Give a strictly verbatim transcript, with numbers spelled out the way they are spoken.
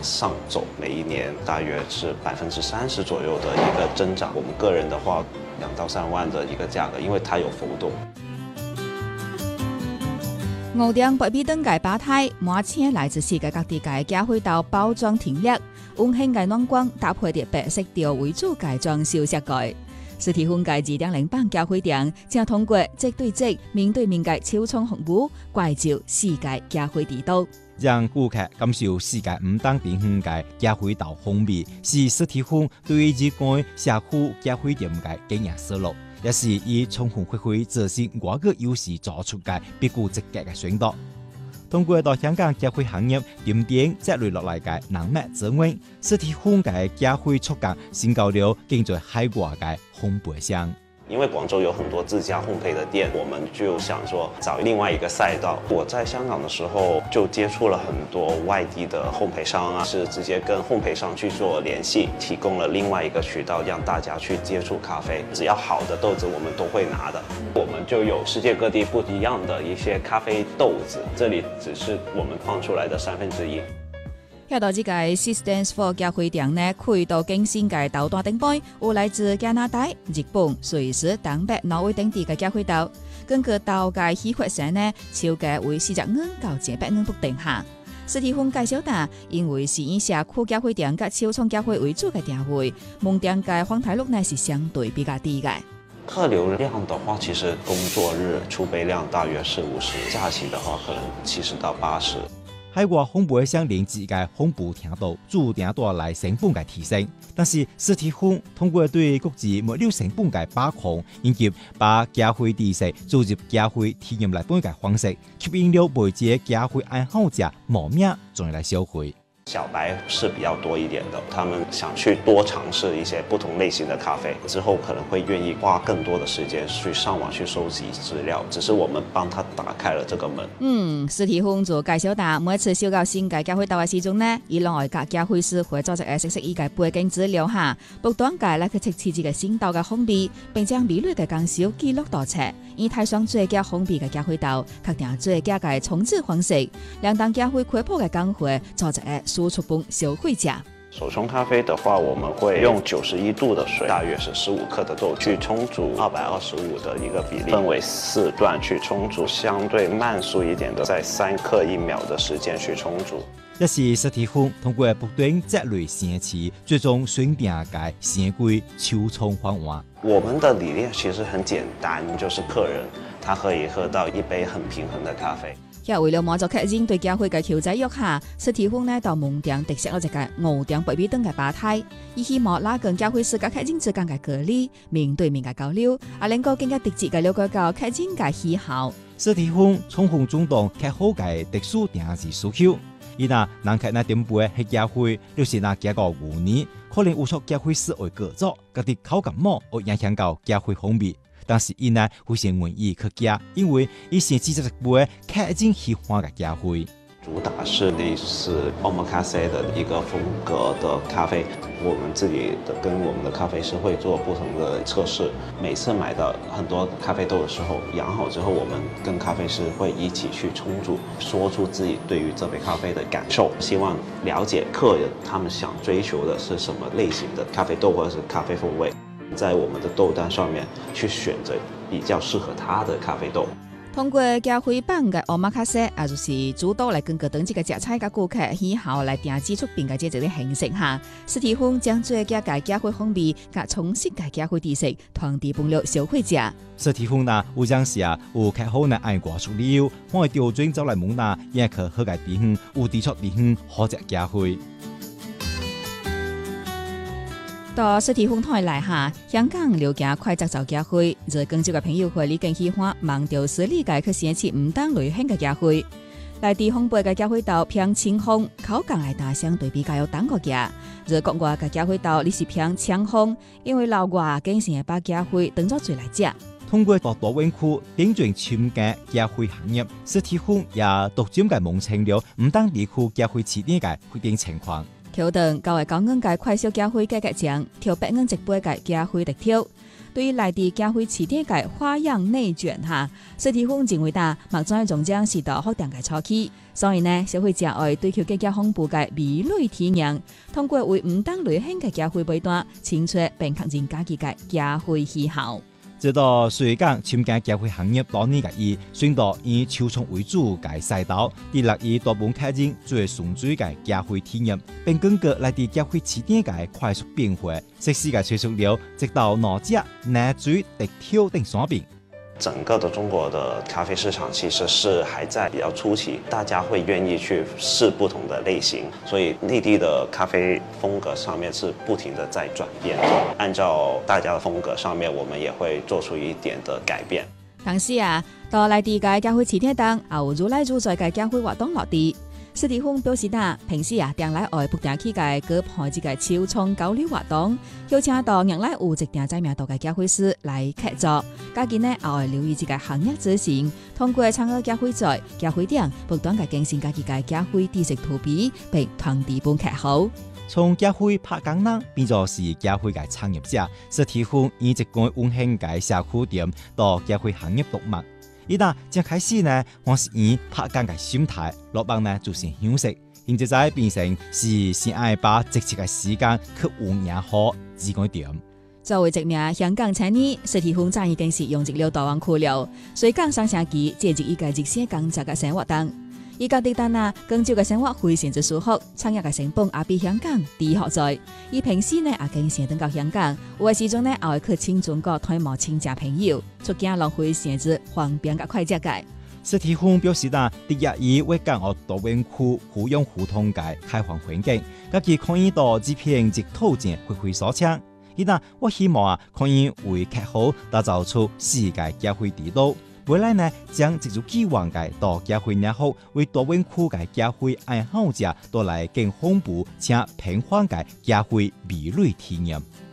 上走，每一年大约是百分之三十左右的一个增长。我们个人的话，两到三万的一个价格，因为它有浮动。 五店北美灯嘅吧台，滿請來自世界各地嘅咖啡豆包裝挺烈，溫馨嘅燈光搭配啲白色調為主嘅裝修設計。實體風格二點零版咖啡店正通過即對即、面對面嘅超充服務，關照世界咖啡地道， 讓顧客感受世界唔同地方嘅咖啡豆風味，是實體風對熱愛社區咖啡店嘅經營收入。也是以充分發揮自身外國優勢做出嘅別具積極嘅選擇。通過到香港咖啡行業點點積累落嚟嘅人脈資源，實體風嘅咖啡出價升高了更在海外嘅烘焙商。 因為廣州有很多自家烘焙的店，我們就想說找另外一個賽道。我在香港的時候就接觸了很多外地的烘焙商啊，是直接跟烘焙商去做聯繫，提供了另外一個渠道，讓大家去接觸咖啡。只要好的豆子，我們都會拿的。我們就有世界各地不一樣的一些咖啡豆子，這裡只是我們放出來的三分之一。 喺到呢個 Systems for 咖啡店呢，開到經鮮嘅豆單頂杯，有來自加拿大、日本、瑞士、丹麥、挪威等地嘅咖啡豆。根據豆嘅稀缺性呢，超價為四十五到一百五不定下。實體風介紹大，因為是以社區咖啡店及超充咖啡為主嘅店位，門店嘅訪台率呢是相對比較低嘅。 客流量的話，其實工作日儲備量大約是五十，假期的話可能七十到八十。 海外烘焙商連自嘅烘焙程度注定帶來成本嘅提升，但是實體風通過對各自物料成本嘅把控，以及把咖啡知識做入咖啡體驗嚟本嘅方式，吸引了每隻咖啡愛好者慕名進來消費。 小白是比較多一點的，他們想去多嘗試一些不同類型的咖啡，之後可能會願意花更多的時間去上網去收集資料，只是我們幫他打開了這個門。 嗯，實體風做介紹大，每次收到新嘅咖啡豆嘅時鐘呢，以兩外格咖啡師會做一個熟悉依嘅背景資料下，不斷介嚟去測試呢個新豆嘅風味，並將美麗嘅講究記錄到冊，以睇上最佳風味嘅咖啡豆，確定最佳嘅沖製方式，兩檔咖啡開鋪嘅工會做一個輸出本消費者。 手沖咖啡的話，我們會用九十一度的水，大約是十五克的豆去沖煮，二百二十五的一個比例，分為四段去沖煮，相對慢速一點的，在三克一秒的時間去沖煮。 一是實體風通過不斷積累鮮詞，最終選定嘅鮮貴超沖方案。 我們的理念其實很簡單，就是客人他可以喝到一杯很平衡的咖啡。 又為了滿足客人對咖啡嘅調劑欲下，實體風呢到門店特設咗一個五點北美燈嘅吧台，以希望拉近咖啡師及客人之間嘅距離，面對面嘅交流，啊能夠更加直接嘅了解到客人嘅喜好。 實體風充分主動客戶嘅特殊定制需求，而那人客那點杯係咖啡，就是那幾個五年，可能有錯咖啡師為各作，嗰啲口感冇會影響到咖啡風味。但是依然會先願意去加，因為以前只只杯客人喜歡嘅咖啡。 主打是類似 omakase 的一個風格的咖啡，我們自己的跟我們的咖啡師會做不同的測試。每次買到很多咖啡豆的時候，養好之後，我們跟咖啡師會一起去沖煮，說出自己對於這杯咖啡的感受，希望了解客人他們想追求的是什麼類型的咖啡豆或者是咖啡風味。在我們的豆單上面去選擇比較適合他的咖啡豆。 通過咖啡版嘅奧馬卡西，也就是主導嚟根據當地嘅食材嘅顧客喜好嚟定製出邊嘅這種形式下，實體風將最佳嘅咖啡風味及充實嘅咖啡知識傳遞俾了消費者。 實體風呢，有陣時啊，有客戶呢愛掛出理由，我哋調轉走嚟問啦，也可好嘅地方，有地出地方好食咖啡。 到實體風台來下，香港了解快節奏咖啡，在廣州嘅朋友會你更喜歡盲調式理解佢鮮切唔當類型嘅咖啡。來地烘焙嘅咖啡豆偏清烘，口感嚟大相對比較有彈個嘅。在國外嘅咖啡豆你是偏強烘，因為老外經常把咖啡當作水來食。 通過多多灣區點轉參加咖啡行業，實體風也獨佔嘅蒙清了唔當地區咖啡市場嘅決定情況。 橋段教會講緊嘅快速咖啡價格獎，調百元一杯嘅咖啡特調。對於來自咖啡起點嘅花樣內卷下，實體風認為呾目前終將是到發展嘅初期，所以呢，消費者愛追求更加豐富嘅味蕾體驗，通過為唔當類型嘅咖啡杯單，清楚並確認家己嘅咖啡喜好。 直到水港參加咖啡行業多年嘅伊，選擇以手沖為主嘅賽道，致力於大部分客人最純粹嘅咖啡體驗，並更加來自咖啡起點嘅快速變化，適時嘅催熟了，直到拿只奶水特調等產品。 整個的中國的咖啡市場其實是還在比較初期，大家會願意去試不同的類型，所以內地的咖啡風格上面是不停的在轉變。按照大家的風格上面，我們也會做出一點的改變。 同時啊，到內地嘅咖啡起點檔，也有如來如在嘅咖啡活動落地。實體風表示呾，平時啊，定來愛不定去嘅舉辦一個手沖交流活動，邀請到讓來有一定知名度嘅咖啡師來客座。家己呢也愛留意一個行業執行，通過參考咖啡在咖啡店不斷嘅更新家己嘅咖啡知識圖片，並傳遞本客戶。 從咖啡拍工人變作是咖啡嘅創業者，實體風以一個溫馨嘅社區店到咖啡行業獨門。伊呾正開始呢，我是以拍工嘅心態，落班呢就先休息，現在變成是先愛把積極嘅時間去運營好自己店。 作為一名香港青年，實體風早已經是用盡了大灣區了，所以港上城期借住伊個熱血工作嘅生活當。伊家己單啊，廣州嘅生活非常之舒服，產業嘅成本也比香港低好在。伊平時呢也經常登到香港，有嘅時陣呢也會去親中國探望親戚朋友，出境浪費時間方便嘅快捷嘅。 實體風表示呾，第一伊為港澳大灣區互用互通嘅開放環境，家己可以到這片直土前揮揮所長。伊呾我希望啊，可以為客戶打造出世界咖啡之都。未來呢，將一如既往嘅到咖啡業後，為大灣區嘅咖啡愛好者帶來更豐富且平凡嘅咖啡味蕾體驗。